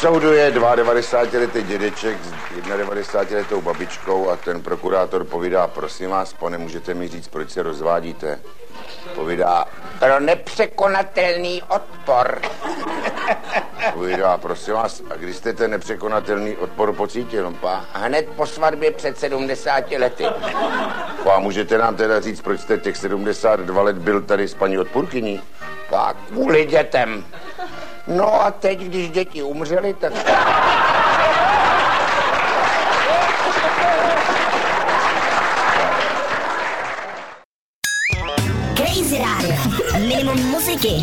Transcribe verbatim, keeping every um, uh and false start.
soudu je devadesátiletý dědeček s devadesátidvouletou babičkou a ten prokurátor povídá, prosím vás, pane, můžete mi říct, proč se rozvádíte? Povídá, pro nepřekonatelný odpor. Povídá, prosím vás, a když jste ten nepřekonatelný odpor pocítil? No, pá, hned po svatbě před sedmdesáti lety. Pá, můžete nám teda říct, proč jste těch sedmdesát dva let byl tady s paní odpůrkyní? Pá, kvůli dětem. No a teď, když děti umřely, tak... Crazy Radio. Minimum muziky.